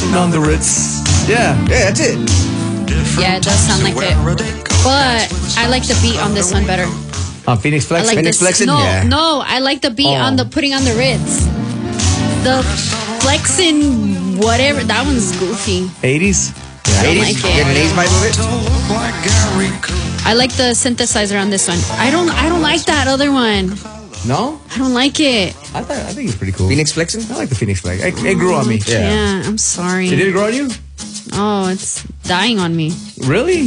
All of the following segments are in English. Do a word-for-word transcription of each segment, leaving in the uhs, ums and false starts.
Putting on the Ritz. Yeah, yeah, that's it. Yeah, it does sound like it. But I like the beat on this one better. On Phoenix Flex? I like Phoenix this, Flexing? No, Yeah. no, I like the beat Oh. on the putting on the Ritz. The flexing, whatever. That one's goofy. eighties? I don't eighties? like it. Get an eighties vibe of it? I like the synthesizer on this one. I don't. I don't like that other one. No? I don't like it. I thought I think it's pretty cool. Phoenix Flexing? I like the Phoenix Flex. It, it grew on me. Yeah, I'm sorry. It did grow on you? Oh, it's dying on me. Really?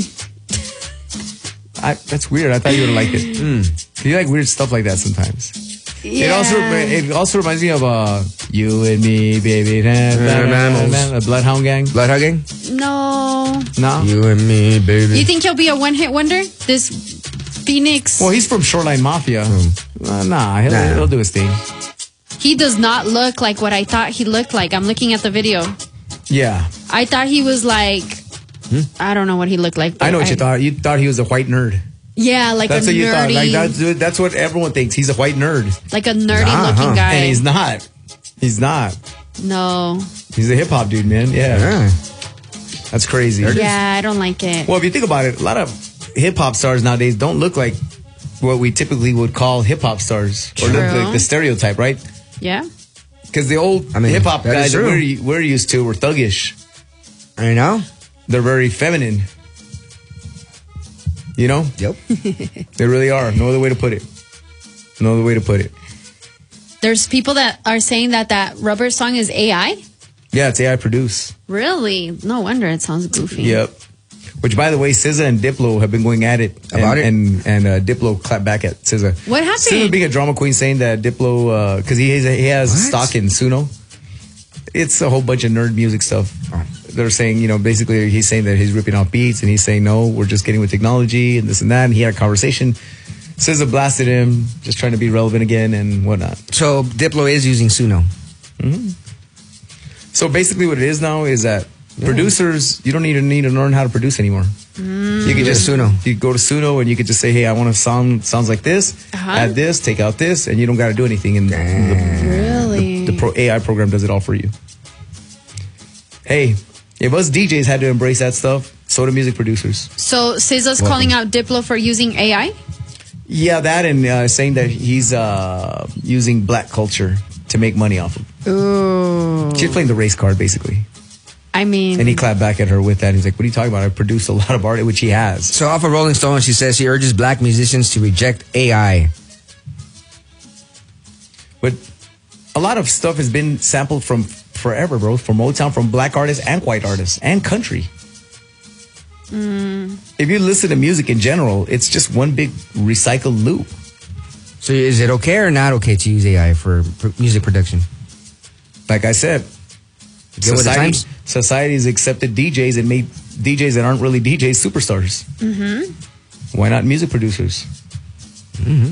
I, that's weird. I thought you would have liked it. Mm. You like weird stuff like that sometimes. Yeah. It also it also reminds me of uh, You and Me, Baby. A Bloodhound Gang. Bloodhound Gang? No. No? You and me, baby. You think he'll be a one-hit wonder? This Phoenix. Well, he's from Shoreline Mafia. Mm. Uh, nah, he'll, Nah. he'll do his thing. He does not look like what I thought he looked like. I'm looking at the video. Yeah. I thought he was like, hmm? I don't know what he looked like. I know what I, you thought. You thought he was a white nerd. Yeah, like That's a what you nerdy, thought. Like that's, that's what everyone thinks. He's a white nerd. like a nerdy Nah, looking huh. guy. And he's not. He's not. No. He's a hip hop dude, man. Yeah. Yeah. That's crazy. Yeah, I don't like it. Well, if you think about it, a lot of hip hop stars nowadays don't look like what we typically would call hip hop stars, or look True. like the stereotype, right? Yeah. Because the old I mean, hip hop that is guys that true. we're, we're used to were thuggish. I know. They're very feminine. You know? Yep. They really are. No other way to put it. No other way to put it. There's people that are saying that that Rubber song is A I. Yeah, it's A I produced. Really? No wonder it sounds goofy. Yep. Which, by the way, S Z A and Diplo have been going at it. About and, it? And, and uh, Diplo clapped back at S Z A. What happened? S Z A being a drama queen saying that Diplo, because he, has- he has What? stock in Suno. It's a whole bunch of nerd music stuff. Oh. They're saying, you know, basically he's saying that he's ripping off beats and he's saying, no, we're just getting with technology and this and that. And he had a conversation. S Z A blasted him, just trying to be relevant again and whatnot. So Diplo is using Suno. So basically what it is now is that producers, you don't even need to learn how to produce anymore. You can just Suno. You go to Suno and you could just say, hey, I want a sound sounds like this, Uh-huh. add this, take out this, and you don't got to do anything. And the, Really? the pro A I program does it all for you. Hey, if us D Js had to embrace that stuff, so do music producers. So S Z A's calling out Diplo for using A I? Yeah, that and uh, saying that he's uh, using black culture to make money off of. Ooh. She's playing the race card, basically. I mean, And he clapped back at her with that. He's like, what are you talking about? I produced a lot of art, which he has. So off of Rolling Stone, she says she urges black musicians to reject A I. But a lot of stuff has been sampled from forever, bro. From Motown, from black artists and white artists and country. Mm. If you listen to music in general, it's just one big recycled loop. So is it okay or not okay to use A I for pr- music production? Like I said, Get with the society, times? society's accepted D Js and made D Js that aren't really D Js superstars. Mm-hmm. Why not music producers? Mm-hmm.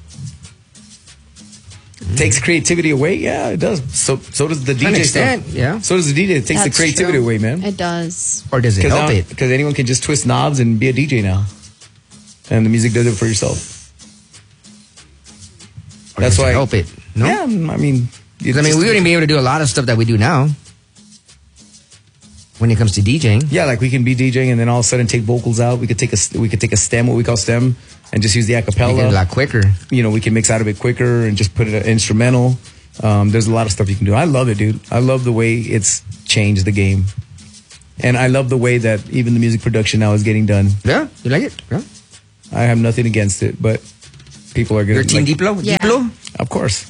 Takes creativity away? Yeah, it does. So so does the To D an J extent, stuff. yeah. So does the D J. It takes that's the creativity true. away, man. It does. Or does it help it? Because anyone can just twist knobs and be a D J now. And the music does it for yourself. Or That's does it why- help it? No? Yeah, I mean... it's I mean, just- we wouldn't be able to do a lot of stuff that we do now when it comes to DJing. Yeah, like we can be DJing and then all of a sudden take vocals out. We could take a we could take a stem, what we call stem, and just use the Make it a acapella. lot quicker. You know, we can mix out a bit quicker and just put it an instrumental. Um, there's a lot of stuff you can do. I love it, dude. I love the way it's changed the game, and I love the way that even the music production now is getting done. Yeah? You like it? Yeah? I have nothing against it, but people are Your gonna team like, Diplo? Yeah. Diplo? of course.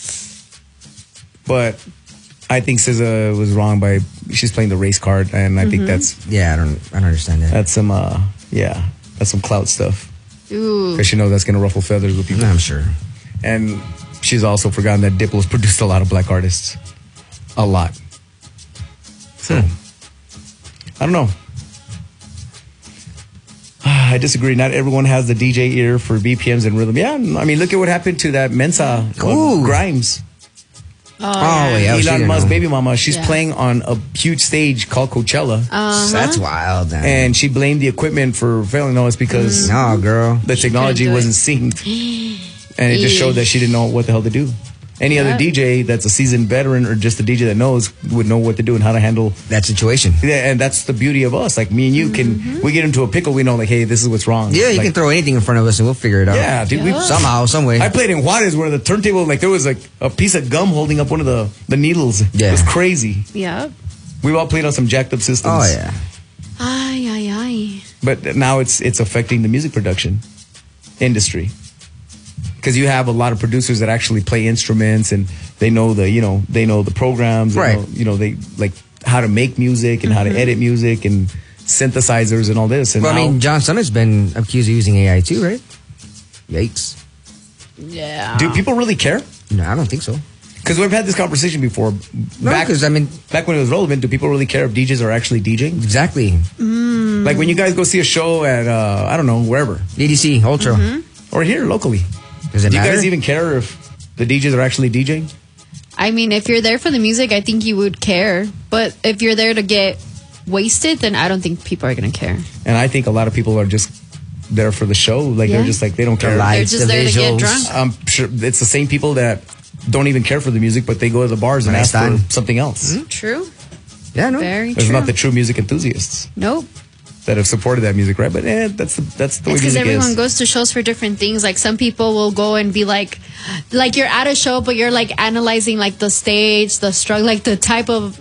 But I think S Z A was wrong by she's playing the race card, and I think that's Yeah, I don't I don't understand that. that's some uh yeah that's some clout stuff. Ooh. Because she knows that's going to ruffle feathers with people. I'm sure. And she's also forgotten that Diplo's produced a lot of black artists. A lot. So, I don't know. I disagree. Not everyone has the D J ear for B P Ms and rhythm. Yeah, I mean, look at what happened to that Mensa, uh, Ooh. Grimes. Oh, Oh, yeah. she Elon didn't Musk know. baby mama. She's Yeah. playing on a huge stage called Coachella. Uh-huh. That's wild, man. And she blamed the equipment for failing. No, it's because no, girl. the technology couldn't do wasn't synced. And it just Eesh. showed that she didn't know what the hell to do. Any Yeah. other D J that's a seasoned veteran or just a D J that knows would know what to do and how to handle. That situation. Yeah, and that's the beauty of us. Like me and you can, we get into a pickle, we know like, hey, this is what's wrong. Yeah, you like, can throw anything in front of us and we'll figure it out. Yeah, dude. We, Yeah. Somehow, some way. I played in Juarez where the turntable, like there was like a piece of gum holding up one of the, the needles. Yeah. It was crazy. Yeah. We've all played on some jacked up systems. Oh, yeah. Ay, ay, ay. But now it's it's affecting the music production industry. Because you have a lot of producers that actually play instruments and they know the, you know, they know the programs. They Right. know, you know, they like how to make music and how to edit music and synthesizers and all this. And Well, I now- mean, John Summit's been accused of using A I too, right? Yikes. Yeah. do people really care? No, I don't think so. Because we've had this conversation before. No, back, because, I mean, back when it was relevant, do people really care if D Js are actually DJing? exactly. Like when you guys go see a show at, uh, I don't know, wherever. D D C, Ultra. Or here, locally. Does it Do you matter? guys even care if the D Js are actually DJing? I mean, if you're there for the music, I think you would care. But if you're there to get wasted, then I don't think people are going to care. And I think a lot of people are just there for the show. Like Yeah. they're just like, they don't The care. lights, They're just the there to get visuals. drunk. I'm sure it's the same people that don't even care for the music, but they go to the bars and Nice ask time. for something else. True. Yeah, no. Very There's true. not the true music enthusiasts Nope. that have supported that music, right? But eh, that's the that's the way It's because music everyone is. goes to shows for different things. Like some people will go and be like, like you're at a show, but you're like analyzing like the stage, the struggle, like the type of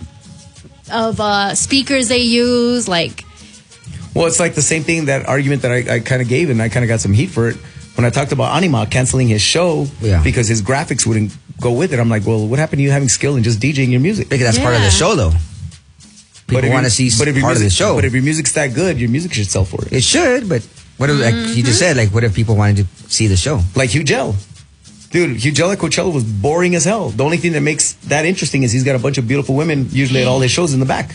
of uh, speakers they use. Like, Well, it's like the same thing, that argument that I, I kind of gave, and I kind of got some heat for it when I talked about Anima canceling his show Yeah. because his graphics wouldn't go with it. I'm like, well, what happened to you having skill and just DJing your music? Because that's part of the Yeah. show, though. People if want to your- see but if your part of the music- show. But if your music's that good, your music should sell for it. It should, but what if, like you just said, like what if people wanted to see the show? Like Hugh Gell. Dude, Hugh Gell at Coachella was boring as hell. The only thing that makes that interesting is he's got a bunch of beautiful women usually at all his shows in the back.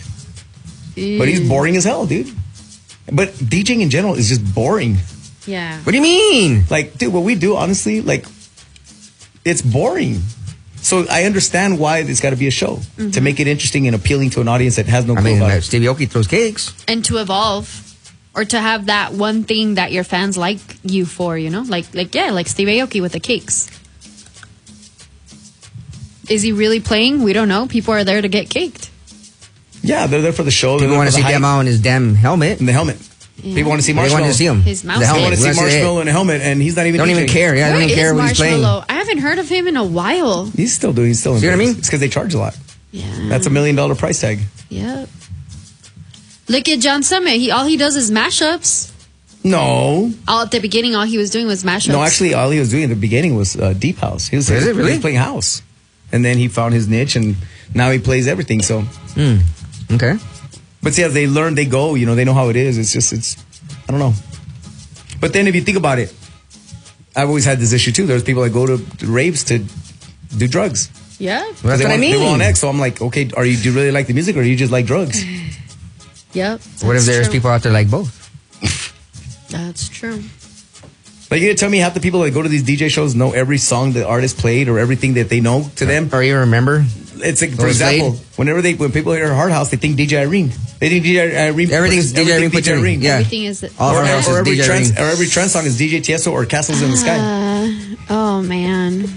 But he's boring as hell, dude. But DJing in general is just boring. yeah. What do you mean? Like, dude, what we do, honestly, like, it's boring. So I understand why there's got to be a show to make it interesting and appealing to an audience that has no I clue mean, about like, it. Stevie Aoki throws cakes. And to evolve, or to have that one thing that your fans like you for, you know, like like yeah, like Steve Aoki with the cakes. Is he really playing? We don't know. People are there to get caked. Yeah, they're there for the show. People They're want to there see for the hype Demo in his damn helmet. and the helmet. People want to see They Marshmallow. want to see him. His mouse The They helmet. want to We see wanna see Marshmallow in a helmet, and he's not even. Don't even DJing. care. Yeah, I Where don't even is care what he's playing. Marshmallow? I haven't heard of him in a while. He's still doing. He's still in See what I business. mean? It's because they charge a lot. Yeah. That's a million dollar price tag. Yep. Look at John Summit. He all he does is mashups. No, All at the beginning, all he was doing was mashups. no. Actually, all he was doing at the beginning was uh, deep house. He was, Is it he really? was playing house, and then he found his niche, and now he plays everything. So, Hmm. Okay. but see, as they learn, they go. You know, they know how it is. It's just, it's, I don't know. But then, if you think about it, I've always had this issue too. There's people that go to raves to do drugs. Yeah. Well, 'Cause that's they what I want- They mean. want X, so I'm like, okay, are you do you really like the music, or do you just like drugs? Yep. What if that's there's true. people out there like both? That's true. Like, you gonna tell me half the people that go to these D J shows know every song the artist played or everything that they know to them? Or you remember? It's like, for Those example, played? whenever they when people hear Hard House, they think D J Irene. They think D J Irene. Everything's D J Irene put in. Irene. Yeah. Everything is. All Or, Hard House or is every D J trance, Irene. or every trance song is D J Tiesto or Castles in the Sky. Uh, oh man,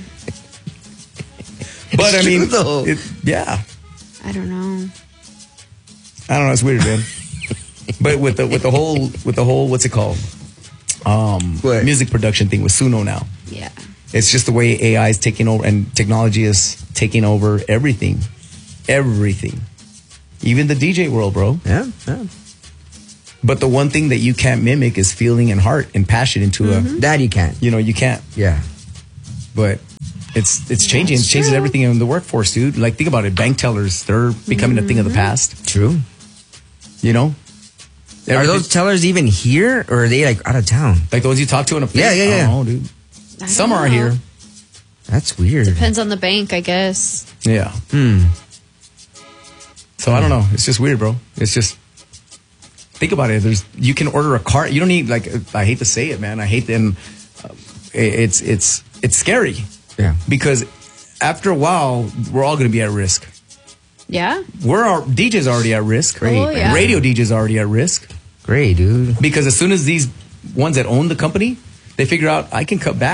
But I It's mean, true, though. it, yeah, I don't know. I don't know. It's weird, man. But with the with the whole with the whole what's it called? Um, What? music production thing with Suno now. Yeah. It's just the way A I is taking over and technology is taking over everything. Everything. Even the D J world, bro. Yeah. Yeah. But the one thing that you can't mimic is feeling and heart and passion into a, That you can't. you know, you can't. Yeah. But it's it's changing. It That's changes true. everything in the workforce, dude. Like, think about it. Bank tellers, they're becoming a thing of the past, True. you know? Are Everything- those tellers even here, or are they like out of town? like those you talk to in a place? Yeah, yeah, yeah. I don't know, dude. I don't Some are know. here. That's weird. Depends on the bank, I guess. Yeah. Hmm. So I don't know. It's just weird, bro. It's just think about it. There's you can order a car. You don't need like I hate to say it, man. I hate them. Uh, it's it's it's scary Yeah. because after a while we're all going to be at risk. Yeah. We're our D Js already at risk. Great, Oh, yeah. Radio D Js already at risk Great, dude. because as soon as these ones that own the company, they figure out I can cut back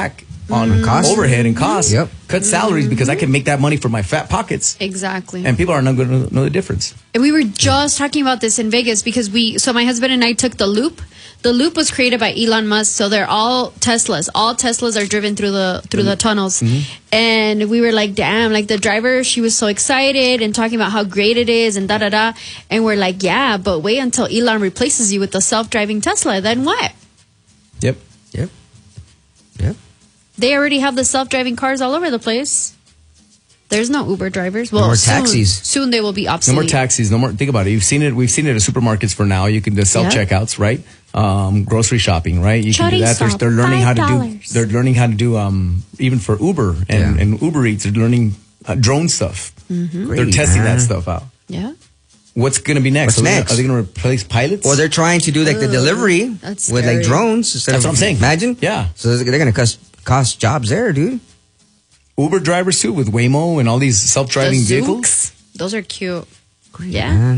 on Mm-hmm. Cost. overhead and costs. Yep. Cut salaries because I can make that money for my fat pockets. Exactly. And people are not going to know the difference. And we were just talking about this in Vegas because we, so my husband and I took the Loop. The Loop was created by Elon Musk, so they're all Teslas. All Teslas are driven through the through the tunnels. Mm-hmm. And we were like, damn, like the driver, she was so excited and talking about how great it is and da da da. And we're like, yeah, but wait until Elon replaces you with the self-driving Tesla. Then what? Yep. Yep. Yep. They already have the self-driving cars all over the place. There's no Uber drivers. Well, No more soon, taxis. Soon they will be No obsolete. more taxis. No more. Think about it. You've seen it. We've seen it at supermarkets for now. You can do self checkouts, right? Um, grocery shopping, right? You can do that. They're, they're learning how to do. five dollars. They're learning how to do. Um, even for Uber and, Yeah. and Uber Eats, they're learning uh, drone stuff. Mm-hmm. They're Great, testing man. that stuff out. Yeah. What's going to be next? What's Are they gonna- next? Are they going to replace pilots? Well, they're trying to do like the delivery that's with like scary. drones instead That's of. what I'm saying. Imagine. Yeah. So they're going to cost cost jobs there, dude. Uber drivers too, with Waymo and all these self-driving The vehicles. Zooks, those are cute. Yeah. Man.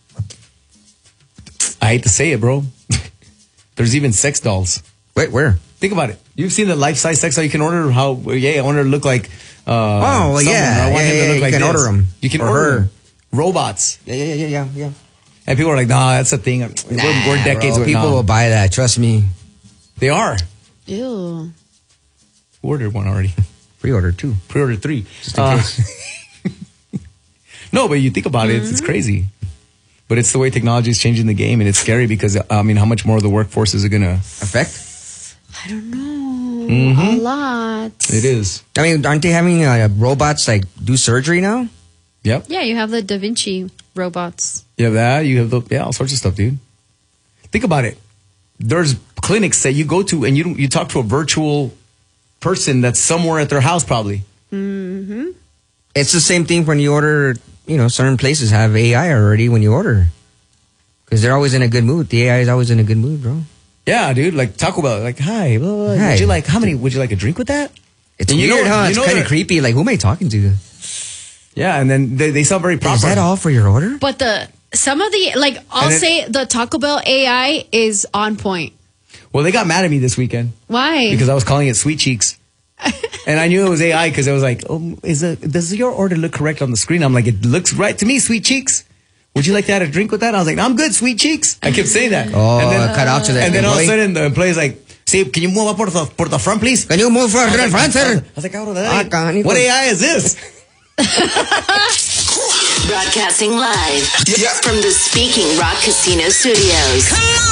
I hate to say it, bro. There's even sex dolls. Wait, where? Think about it. You've seen the life-size sex doll. You can order how. Yeah, I want her to look like. Uh, Oh, well, someone. yeah. I want Yeah, him yeah, to look you like can this. order 'em. You can Or order her. 'em. Robots. Yeah, yeah, yeah, yeah, yeah. And people are like, nah, that's a thing. We're, we're Nah, decades bro, with people now. will buy that. Trust me. They are. Ew. Ordered one already. Pre-order too. Pre-ordered three. Just in Uh, case. No, but you think about it, it's, it's crazy. But it's the way technology is changing the game, and it's scary because, I mean, how much more of the workforce is it going to Effect. I don't know. Mhm. A lot. It is. I mean, aren't they having uh, robots like do surgery now? Yep. Yeah, you have the Da Vinci robots. You have that. You have the, yeah, all sorts of stuff, dude. Think about it. There's clinics that you go to and you you talk to a virtual person that's somewhere at their house probably. Mm-hmm. It's the same thing when you order. You know, certain places have A I already when you order, because they're always in a good mood. The A I is always in a good mood, bro. Yeah, dude. Like Taco Bell. Like, hi. Blah, blah, blah. Hi. Would you like, how many, would you like a drink with that? It's And you weird, know- huh? you It's know kind of that- creepy. Like, who am I talking to? Yeah, and then they, they sound very proper. Is that all for your order? But the some of the like I'll And it- say the Taco Bell A I is on point. Well, they got mad at me this weekend Why? because I was calling it Sweet Cheeks. And I knew it was A I because I was like, oh, is it, does your order look correct on the screen? I'm like, it looks right to me, Sweet Cheeks. Would you like to add a drink with that? I was like, no, I'm good, Sweet Cheeks. I kept saying that. Oh, and then, cut out to that. and then all of a employee. sudden the employee's like, say, can you move up por the, por the front, please? Can you move for I was the like, front, I sir? was like, cabrón, Ah, canito. what A I is this? Broadcasting live from the Speaking Rock Casino Studios.